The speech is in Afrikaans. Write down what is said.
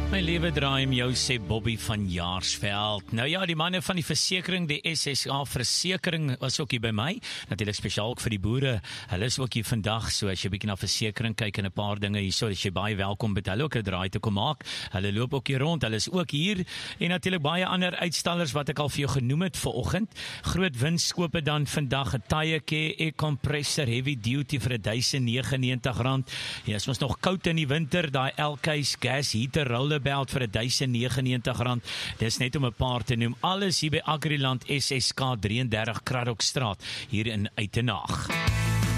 My lewe draai om jou, sê Bobby van Jaarsveld. Nou ja, die manne van die versekering, die SSA versekering, was ook hier by my. Natuurlik spesiaal ook vir die boere. Hulle is ook hier vandag, so as jy bietjie na versekering kyk en 'n paar dinge hierso, is jy baie welkom by hulle ook 'n draai te kom maak. Hulle loop ook hier rond, hulle is ook hier. En natuurlik baie ander uitstallers wat ek al vir jou genoem het vanoggend. Groot winskope dan vandag, 'n Tye Care Air Compressor Heavy Duty vir R1,099. Ja, is ons nog koud in die winter, daai Elkhuis Gas Heater Rollerbelt vir R1,099. Dis net om 'n paar te noem. Alles hier by Agriland SSK 33 Kraddockstraat hier in Uitenhage.